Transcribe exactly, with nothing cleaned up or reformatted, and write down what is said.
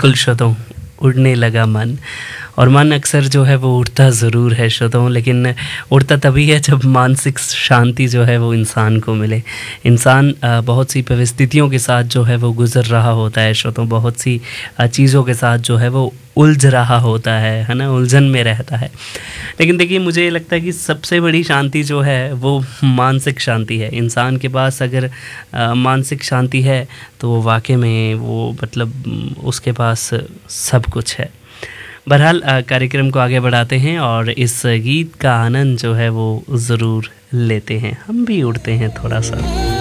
बिल्कुल श्रोताओं, उड़ने लगा मन। और मन अक्सर जो है वो उड़ता ज़रूर है श्रोताओं, लेकिन उड़ता तभी है जब मानसिक शांति जो है वो इंसान को मिले। इंसान अ, बहुत सी परिस्थितियों के साथ जो है वो गुज़र रहा होता है श्रोताओं, बहुत सी अ, चीज़ों के साथ जो है वो उलझ रहा होता है है ना, उलझन में रहता है। लेकिन देखिए, मुझे लगता है कि सबसे बड़ी शांति जो है वो मानसिक शांति है। इंसान के पास अगर अ, मानसिक शांति है तो वो वाक़ई में वो मतलब उम, उसके पास सब कुछ है। बहरहाल अ, कार्यक्रम को आगे बढ़ाते हैं और इस गीत का आनंद जो है वो ज़रूर लेते हैं। हम भी उड़ते हैं थोड़ा-सा।